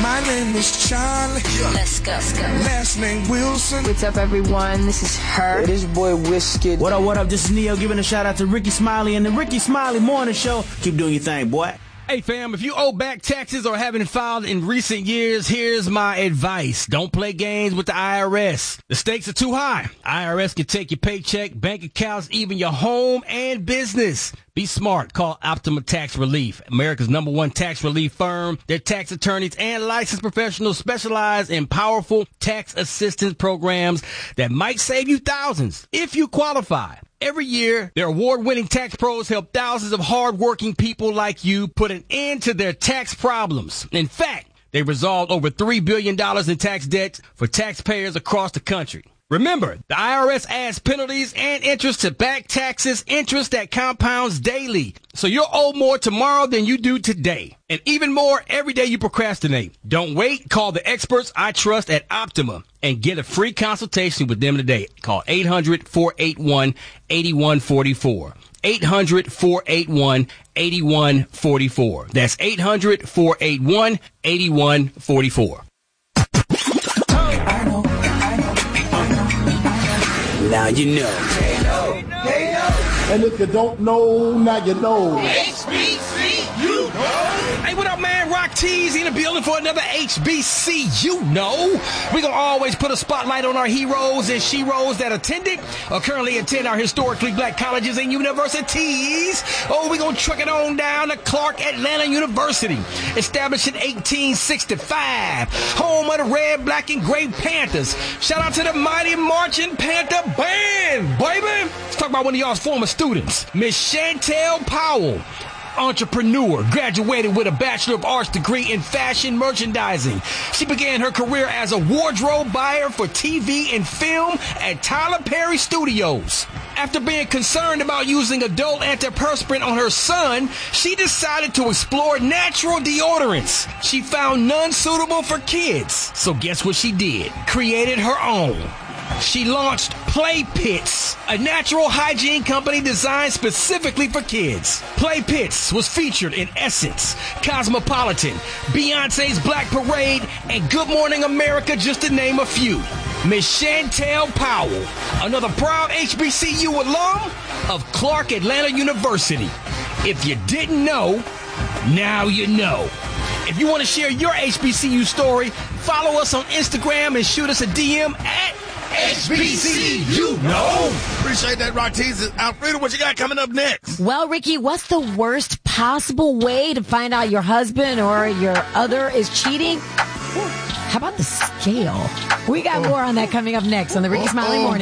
My name is Charlie. Let's go. Last name Wilson. What's up, everyone? This is her. It is your boy Wizkid. What up? This is Neo giving a shout out to Ricky Smiley and the Ricky Smiley Morning Show. Keep doing your thing, boy. Hey, fam, if you owe back taxes or haven't filed in recent years, here's my advice. Don't play games with the IRS. The stakes are too high. IRS can take your paycheck, bank accounts, even your home and business. Be smart. Call Optima Tax Relief, America's #1 tax relief firm. Their tax attorneys and licensed professionals specialize in powerful tax assistance programs that might save you thousands if you qualify. Every year, their award-winning tax pros help thousands of hard-working people like you put an end to their tax problems. In fact, they resolved over $3 billion in tax debts for taxpayers across the country. Remember, the IRS adds penalties and interest to back taxes, interest that compounds daily. So you'll owe more tomorrow than you do today. And even more every day you procrastinate. Don't wait. Call the experts I trust at Optima and get a free consultation with them today. Call 800-481-8144. 800-481-8144. That's 800-481-8144. Now you know. And if you don't know, now you know. HBC, you know. Hey, what up, man? Rock T's in the building for another HBC, you know. We're going to always put a spotlight on our heroes and sheroes that attended or currently attend our historically black colleges and universities. Oh, we're going to truck it on down to Clark Atlanta University, established in 1865, home of the red, black, and gray Panthers. Shout out to the mighty Marching Panther Band, baby. Let's talk about one of y'all's former students, Miss Chantel Powell. Entrepreneur, graduated with a Bachelor of Arts degree in fashion merchandising. She began her career as a wardrobe buyer for TV and film at Tyler Perry Studios. After being concerned about using adult antiperspirant on her son, she decided to explore natural deodorants. She found none suitable for kids. So guess what she did? Created her own. She launched Play Pits, a natural hygiene company designed specifically for kids. Play Pits was featured in Essence, Cosmopolitan, Beyonce's Black Parade, and Good Morning America, just to name a few. Miss Chantel Powell, another proud HBCU alum of Clark Atlanta University. If you didn't know, now you know. If you want to share your HBCU story, follow us on Instagram and shoot us a DM at HBC, you know. Appreciate that, Rockies. Alfredo, what you got coming up next? Well, Ricky, what's the worst possible way to find out your husband or your other is cheating? How about the scale? We got more on that coming up next on the Ricky Smiley Morning.